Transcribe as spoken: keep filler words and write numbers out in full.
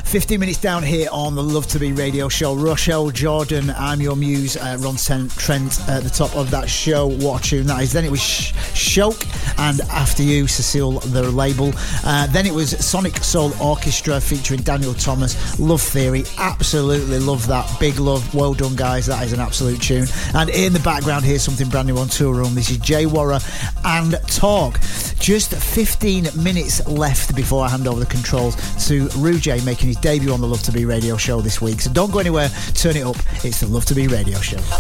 fifteen minutes down here on the Love to Be radio show. Rochelle Jordan, I'm Your Muse, uh, Ron Trent at the top of that show. What a tune that is. Then it was Sh- Shoke and After You, Cecile the Label. Uh, then it was Sonic Soul Orchestra featuring Daniel Thomas, Love Theory. Absolutely love that. Big love. Well done, guys. That is an absolute tune. And in the background, here's something brand new on Tour Room. This is Jay Warrer and Talk. Just fifteen minutes left before I hand over the controls to Rujay, making his debut on the Love to Be radio show this week. So don't go anywhere, turn it up. It's the Love to Be radio show.